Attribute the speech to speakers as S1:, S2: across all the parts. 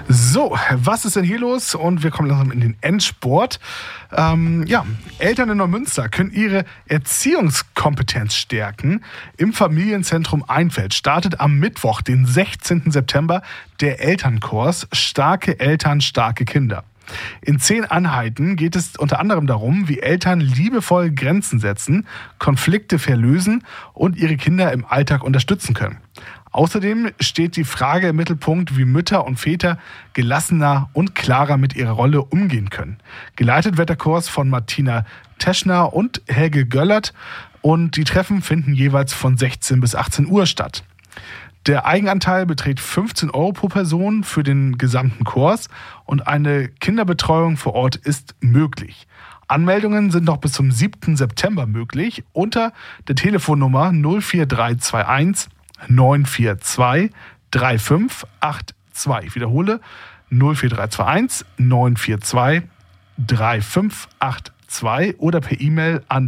S1: So, was ist denn hier los? Und wir kommen langsam in den Endsport. Eltern in Neumünster können ihre Erziehungskompetenz stärken. Im Familienzentrum Einfeld startet am Mittwoch, den 16. September, der Elternkurs Starke Eltern, starke Kinder. In 10 Einheiten geht es unter anderem darum, wie Eltern liebevoll Grenzen setzen, Konflikte verlösen und ihre Kinder im Alltag unterstützen können. Außerdem steht die Frage im Mittelpunkt, wie Mütter und Väter gelassener und klarer mit ihrer Rolle umgehen können. Geleitet wird der Kurs von Martina Teschner und Helge Göllert und die Treffen finden jeweils von 16 bis 18 Uhr statt. Der Eigenanteil beträgt 15 € pro Person für den gesamten Kurs und eine Kinderbetreuung vor Ort ist möglich. Anmeldungen sind noch bis zum 7. September möglich unter der Telefonnummer 04321 942 3582. Ich wiederhole 04321 942 3582 oder per E-Mail an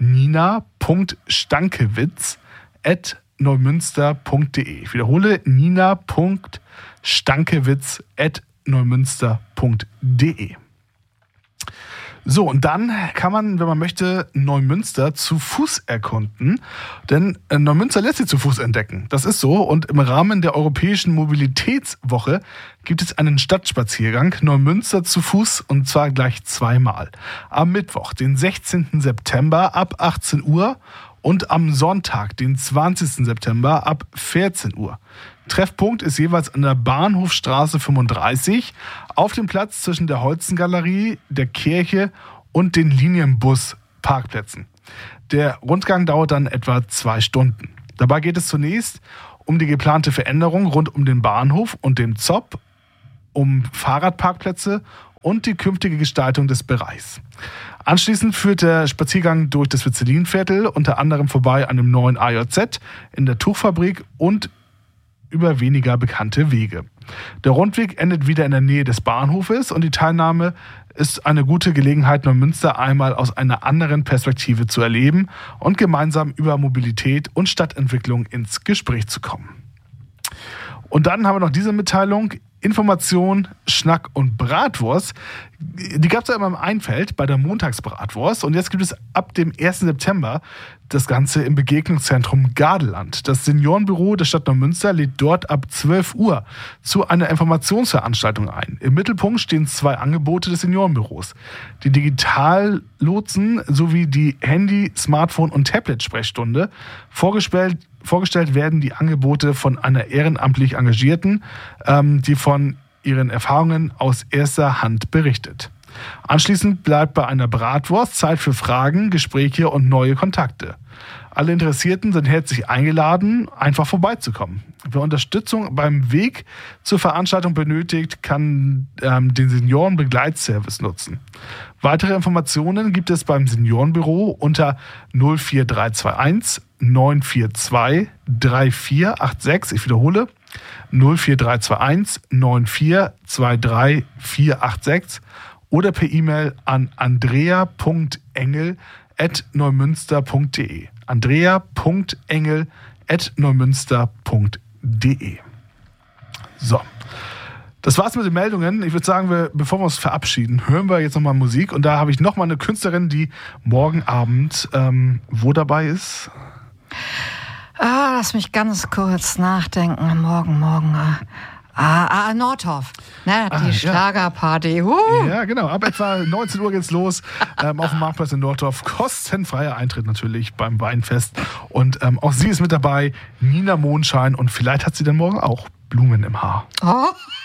S1: nina.stankewitz@neumünster.de. Ich wiederhole nina.stankewitz@neumünster.de. So, und dann kann man, wenn man möchte, Neumünster zu Fuß erkunden. Denn Neumünster lässt sich zu Fuß entdecken. Das ist so. Und im Rahmen der Europäischen Mobilitätswoche gibt es einen Stadtspaziergang Neumünster zu Fuß und zwar gleich 2-mal. Am Mittwoch, den 16. September ab 18 Uhr und am Sonntag, den 20. September ab 14 Uhr. Treffpunkt ist jeweils an der Bahnhofstraße 35 auf dem Platz zwischen der Holzengalerie, der Kirche und den Linienbus-Parkplätzen. Der Rundgang dauert dann etwa 2 Stunden. Dabei geht es zunächst um die geplante Veränderung rund um den Bahnhof und den ZOB, um Fahrradparkplätze und die künftige Gestaltung des Bereichs. Anschließend führt der Spaziergang durch das Witzelinviertel, unter anderem vorbei an dem neuen AJZ, in der Tuchfabrik und über weniger bekannte Wege. Der Rundweg endet wieder in der Nähe des Bahnhofes und die Teilnahme ist eine gute Gelegenheit, Neumünster einmal aus einer anderen Perspektive zu erleben und gemeinsam über Mobilität und Stadtentwicklung ins Gespräch zu kommen. Und dann haben wir noch diese Mitteilung: Information, Schnack und Bratwurst. Die gab es ja immer im Einfeld bei der Montagsbratwurst. Und jetzt gibt es ab dem 1. September das Ganze im Begegnungszentrum Gardeland. Das Seniorenbüro der Stadt Neumünster lädt dort ab 12 Uhr zu einer Informationsveranstaltung ein. Im Mittelpunkt stehen 2 Angebote des Seniorenbüros: die Digitallotsen sowie die Handy-, Smartphone- und Tablet-Sprechstunde. Vorgestellt werden die Angebote von einer ehrenamtlich Engagierten, die von ihren Erfahrungen aus erster Hand berichtet. Anschließend bleibt bei einer Bratwurst Zeit für Fragen, Gespräche und neue Kontakte. Alle Interessierten sind herzlich eingeladen, einfach vorbeizukommen. Wer Unterstützung beim Weg zur Veranstaltung benötigt, kann den Seniorenbegleitservice nutzen. Weitere Informationen gibt es beim Seniorenbüro unter 04321 942 3486. Ich wiederhole 04321 9423 486 oder per E-Mail an andrea.engel@neumünster.de. andrea.engel@neumünster.de. So, das war's mit den Meldungen. Ich würde sagen, bevor wir uns verabschieden, hören wir jetzt nochmal Musik. Und da habe ich nochmal eine Künstlerin, die morgen Abend wo dabei ist?
S2: Lass mich ganz kurz nachdenken. Morgen. Nordhoff. Ne, die Schlagerparty.
S1: Ja, genau. Ab etwa 19 Uhr geht's los. Auf dem Marktplatz in Nordhoff. Kostenfreier Eintritt natürlich beim Weinfest. Und auch sie ist mit dabei. Nina Mondschein. Und vielleicht hat sie dann morgen auch Blumen im Haar.
S2: Oh.